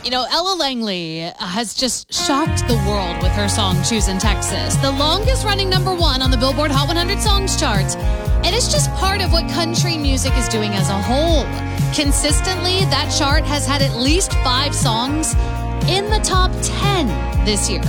You know, Ella Langley has just shocked the world with her song Choosin' Texas, the longest running #1 on the Billboard Hot 100 Songs charts. And it's just part of what country music is doing as a whole. Consistently, that chart has had at least 5 songs in the top 10 this year.